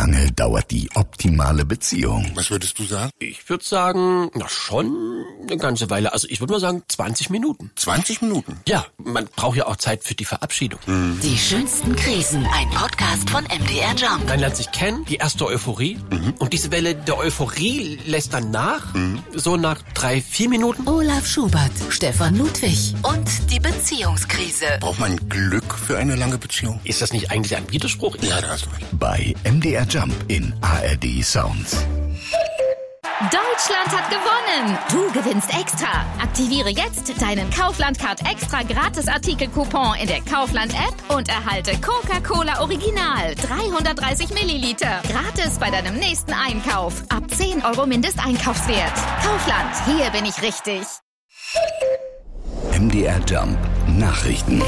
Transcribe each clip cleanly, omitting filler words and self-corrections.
lange dauert die optimale Beziehung? Was würdest du sagen? Ich würde sagen, schon eine ganze Weile. Also ich würde mal sagen 20 Minuten. 20 Minuten? Ja, man braucht ja auch Zeit für die Verabschiedung. Die schönsten Krisen. Ein Podcast von MDR Jump. Man lernt sich kennen, die erste Euphorie. Und diese Welle der Euphorie lässt dann nach. So nach 3-4 Minuten. Olaf Schubert, Stefan Ludwig und die Beziehungskrise. Braucht man Glück für eine lange Beziehung? Ist das nicht eigentlich ein Widerspruch? Ja, da hast du recht. Bei MDR Jump in ARD Sounds. Deutschland hat gewonnen! Du gewinnst extra! Aktiviere jetzt deinen Kaufland-Card extra Gratis-Artikel-Coupon in der Kaufland-App und erhalte Coca-Cola Original 330 Milliliter gratis bei deinem nächsten Einkauf. Ab 10 € Mindesteinkaufswert. Kaufland, hier bin ich richtig. MDR Jump Nachrichten.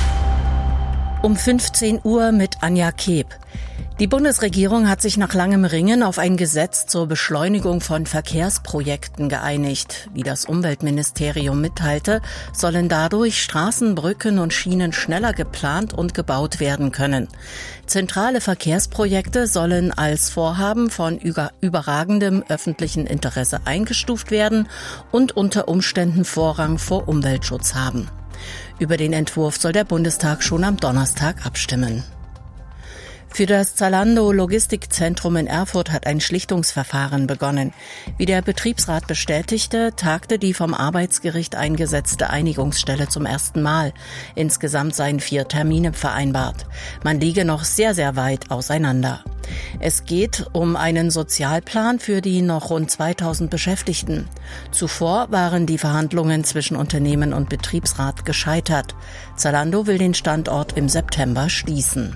Um 15 Uhr mit Anja Keb. Die Bundesregierung hat sich nach langem Ringen auf ein Gesetz zur Beschleunigung von Verkehrsprojekten geeinigt. Wie das Umweltministerium mitteilte, sollen dadurch Straßen, Brücken und Schienen schneller geplant und gebaut werden können. Zentrale Verkehrsprojekte sollen als Vorhaben von überragendem öffentlichen Interesse eingestuft werden und unter Umständen Vorrang vor Umweltschutz haben. Über den Entwurf soll der Bundestag schon am Donnerstag abstimmen. Für das Zalando Logistikzentrum in Erfurt hat ein Schlichtungsverfahren begonnen. Wie der Betriebsrat bestätigte, tagte die vom Arbeitsgericht eingesetzte Einigungsstelle zum ersten Mal. Insgesamt seien 4 Termine vereinbart. Man liege noch sehr, sehr weit auseinander. Es geht um einen Sozialplan für die noch rund 2000 Beschäftigten. Zuvor waren die Verhandlungen zwischen Unternehmen und Betriebsrat gescheitert. Zalando will den Standort im September schließen.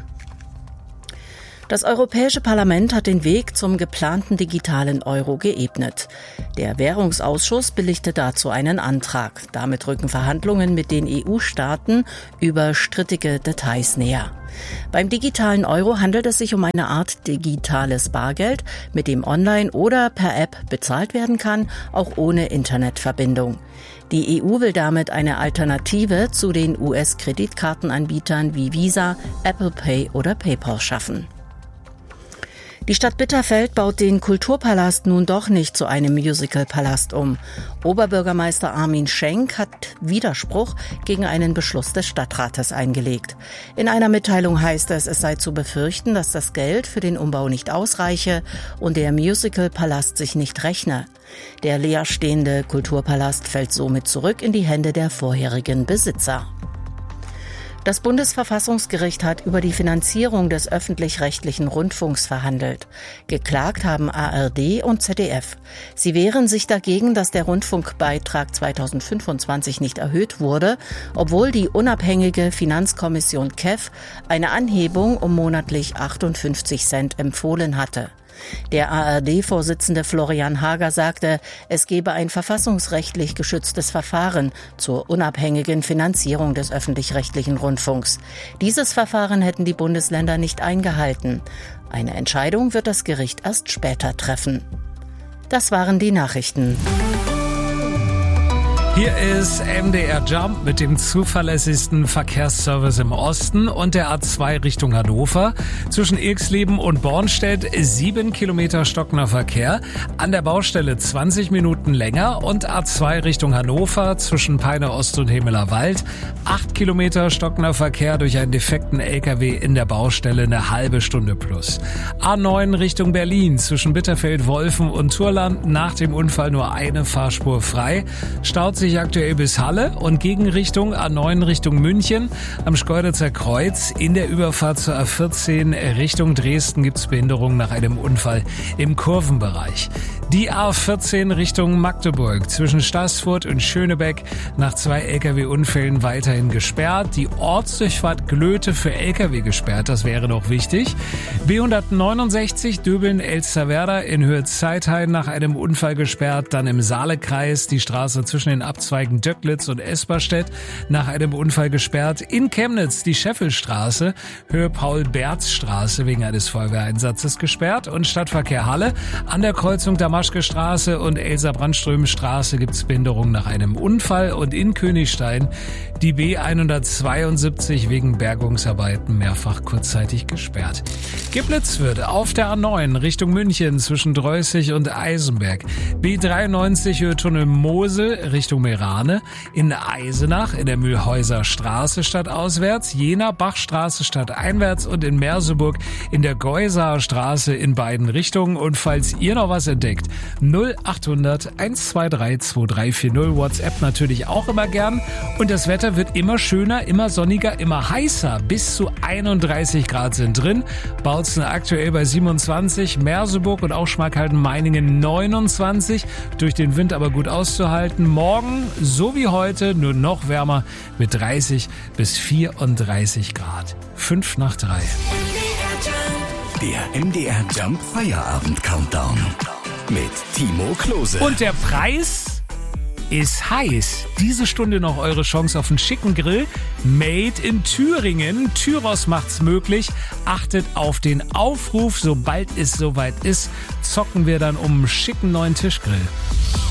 Das Europäische Parlament hat den Weg zum geplanten digitalen Euro geebnet. Der Währungsausschuss billigte dazu einen Antrag. Damit rücken Verhandlungen mit den EU-Staaten über strittige Details näher. Beim digitalen Euro handelt es sich um eine Art digitales Bargeld, mit dem online oder per App bezahlt werden kann, auch ohne Internetverbindung. Die EU will damit eine Alternative zu den US-Kreditkartenanbietern wie Visa, Apple Pay oder PayPal schaffen. Die Stadt Bitterfeld baut den Kulturpalast nun doch nicht zu einem Musicalpalast um. Oberbürgermeister Armin Schenk hat Widerspruch gegen einen Beschluss des Stadtrates eingelegt. In einer Mitteilung heißt es sei zu befürchten, dass das Geld für den Umbau nicht ausreiche und der Musicalpalast sich nicht rechne. Der leerstehende Kulturpalast fällt somit zurück in die Hände der vorherigen Besitzer. Das Bundesverfassungsgericht hat über die Finanzierung des öffentlich-rechtlichen Rundfunks verhandelt. Geklagt haben ARD und ZDF. Sie wehren sich dagegen, dass der Rundfunkbeitrag 2025 nicht erhöht wurde, obwohl die unabhängige Finanzkommission KEF eine Anhebung um monatlich 58 Cent empfohlen hatte. Der ARD-Vorsitzende Florian Hager sagte, es gebe ein verfassungsrechtlich geschütztes Verfahren zur unabhängigen Finanzierung des öffentlich-rechtlichen Rundfunks. Dieses Verfahren hätten die Bundesländer nicht eingehalten. Eine Entscheidung wird das Gericht erst später treffen. Das waren die Nachrichten. Hier ist MDR Jump mit dem zuverlässigsten Verkehrsservice im Osten und der A2 Richtung Hannover. Zwischen Ilksleben und Bornstedt 7 Kilometer stockender Verkehr. An der Baustelle 20 Minuten länger und A2 Richtung Hannover zwischen Peine Ost und Hemeler Wald. 8 Kilometer stockender Verkehr durch einen defekten LKW in der Baustelle eine halbe Stunde plus. A9 Richtung Berlin zwischen Bitterfeld-Wolfen und Turland nach dem Unfall nur eine Fahrspur frei. Staut sich aktuell bis Halle und Gegenrichtung A9 Richtung München am Schkeuditzer Kreuz. In der Überfahrt zur A14 Richtung Dresden gibt es Behinderungen nach einem Unfall im Kurvenbereich. Die A14 Richtung Magdeburg zwischen Staßfurt und Schönebeck nach 2 Lkw-Unfällen weiterhin gesperrt. Die Ortsdurchfahrt Glöte für Lkw gesperrt, das wäre noch wichtig. B169 Döbeln-Elsterwerda in Höhe Zeithain nach einem Unfall gesperrt. Dann im Saalekreis die Straße zwischen den Abzweigen Döcklitz und Esperstedt nach einem Unfall gesperrt. In Chemnitz die Scheffelstraße, Höhe Paul-Berz-Straße wegen eines Feuerwehreinsatzes gesperrt. Und Stadtverkehr Halle an der Kreuzung Damaschke-Straße und Elsa-Brandström-Straße gibt's Behinderung nach einem Unfall. Und in Königstein die B172 wegen Bergungsarbeiten mehrfach kurzzeitig gesperrt. Geblitzt wird auf der A9 Richtung München zwischen Dreußig und Eisenberg. B93 Höhe Tunnel Mosel Richtung Meerane. In Eisenach in der Mühlhäuser Straße stadtauswärts, Jena Bachstraße stadteinwärts und in Merseburg in der Geusaer Straße in beiden Richtungen. Und falls ihr noch was entdeckt, 0800 123 2340, WhatsApp natürlich auch immer gern. Und das Wetter wird immer schöner, immer sonniger, immer heißer. Bis zu 31 Grad sind drin. Bautzen aktuell bei 27, Merseburg und auch Schmalkalden-Meiningen 29. Durch den Wind aber gut auszuhalten. Morgen, so wie heute, nur noch wärmer mit 30 bis 34 Grad. 5 nach 3. Der MDR Jump Feierabend Countdown mit Timo Klose. Und der Preis ist heiß. Diese Stunde noch eure Chance auf einen schicken Grill. Made in Thüringen. Tyros macht's möglich. Achtet auf den Aufruf. Sobald es soweit ist, zocken wir dann um einen schicken neuen Tischgrill.